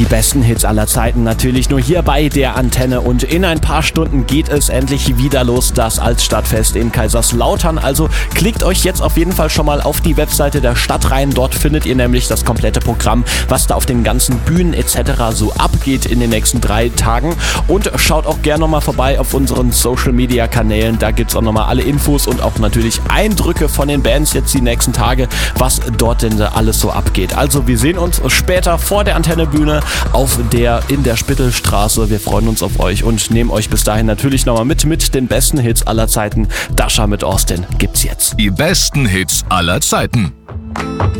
besten Hits aller Zeiten natürlich nur hier bei der Antenne und in ein paar Stunden geht es endlich wieder los, das Altstadtfest in Kaiserslautern. Also klickt euch jetzt auf jeden Fall schon mal auf die Webseite der Stadt rein. Dort findet ihr nämlich das komplette Programm, was da auf den ganzen Bühnen etc. so abgeht in den nächsten 3 Tagen. Und schaut auch gerne nochmal vorbei auf unseren Social-Media-Kanälen. Da gibt es auch nochmal alle Infos und auch natürlich Eindrücke von den Bands jetzt die nächsten Tage, was dort denn alles so abgeht. Also wir sehen uns später vor der Antennebühne in der Spittelstraße. Wir freuen uns auf euch und nehmen euch bis dahin natürlich nochmal mit den besten Hits aller Zeiten. Dasha mit Austin gibt's jetzt. Die besten Hits aller Zeiten.